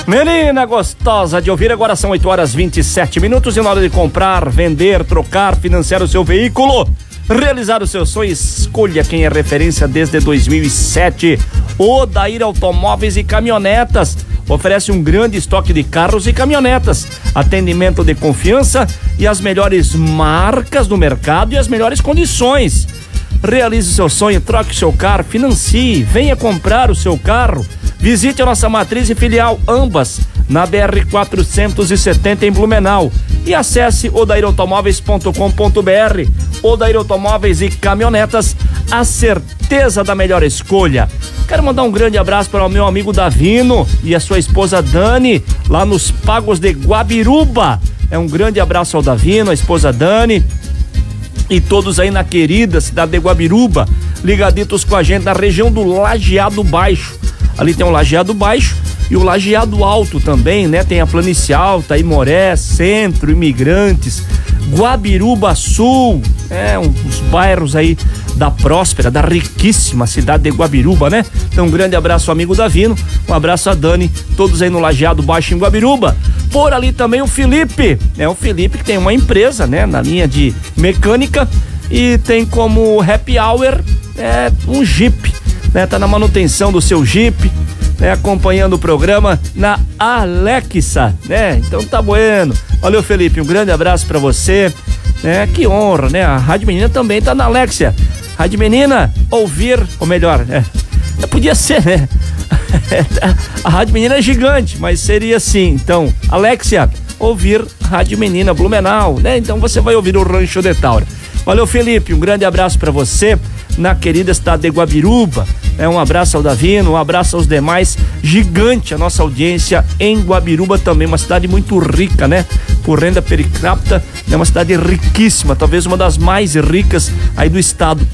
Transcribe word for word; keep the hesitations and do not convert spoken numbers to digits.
Menina gostosa de ouvir, agora são oito horas e vinte e sete minutos e na hora de comprar, vender, trocar, financiar o seu veículo, realizar o seu sonho, escolha quem é referência desde dois mil e sete. Odair Automóveis e Caminhonetas oferece um grande estoque de carros e caminhonetas, atendimento de confiança e as melhores marcas do mercado e as melhores condições. Realize seu sonho, troque seu carro, financie, venha comprar o seu carro. Visite a nossa matriz e filial, ambas na B R quatrocentos e setenta em Blumenau, e acesse odair automóveis ponto com ponto br. Odair Automóveis e Caminhonetas, a certeza da melhor escolha. Quero mandar um grande abraço para o meu amigo Davino e a sua esposa Dani, lá nos Pagos de Guabiruba. É um grande abraço ao Davino, a esposa Dani e todos aí na querida cidade de Guabiruba, ligaditos com a gente na região do Lajeado Baixo. Ali tem o Lajeado Baixo e o Lajeado Alto também, né? Tem a Planície Alta, Imoré, Centro, Imigrantes, Guabiruba Sul, é, uns bairros aí da próspera, da riquíssima cidade de Guabiruba, né? Então um grande abraço ao amigo Davino, um abraço a Dani, todos aí no Lajeado Baixo em Guabiruba. Por ali também o Felipe, né? O Felipe que tem uma empresa, né? Na linha de mecânica e tem como happy hour é, um Jeep, né? Tá na manutenção do seu Jeep, né? Acompanhando o programa na Alexa, né? Então tá bueno. Valeu, Felipe, um grande abraço pra você, né? Que honra, né? A Rádio Menina também tá na Alexa. Rádio Menina, ouvir, ou melhor, é, podia ser, né? A Rádio Menina é gigante, mas seria assim. Então, Alexia, ouvir Rádio Menina Blumenau, né? Então você vai ouvir o Rancho de Taura. Valeu, Felipe, um grande abraço pra você na querida cidade de Guabiruba, né? Um abraço ao Davino, um abraço aos demais. Gigante a nossa audiência em Guabiruba também, uma cidade muito rica, né? Por renda per capita, é uma cidade riquíssima, talvez uma das mais ricas aí do estado.